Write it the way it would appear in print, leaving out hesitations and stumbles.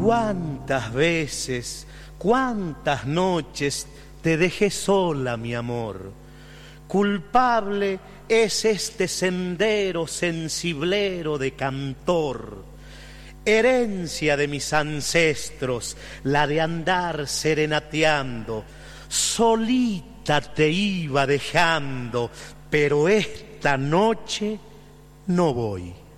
Cuántas veces, cuántas noches te dejé sola, mi amor. Culpable es este sendero sensiblero de cantor, herencia de mis ancestros, la de andar serenateando. Solita te iba dejando, pero esta noche no voy.